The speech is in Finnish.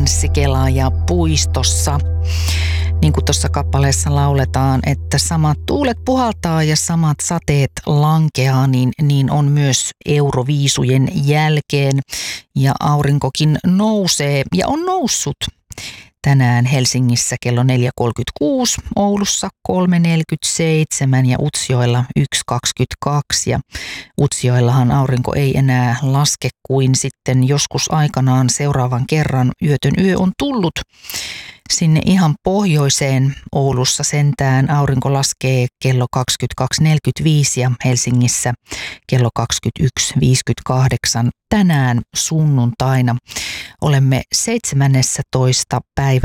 Kela ja puistossa. Niin kuin tuossa kappaleessa lauletaan, että samat tuulet puhaltaa ja samat sateet lankeaa, niin on myös Euroviisujen jälkeen. Ja aurinkokin nousee ja on noussut tänään Helsingissä kello 4.36, Oulussa 3.47 ja Utsjoella 1.22. Ja Utsjoellahan aurinko ei enää laske kuin sitten joskus aikanaan seuraavan kerran. Yötön yö on tullut sinne ihan pohjoiseen. Oulussa sentään aurinko laskee kello 22.45 ja Helsingissä kello 21.58 tänään sunnuntaina. Olemme 17. päivä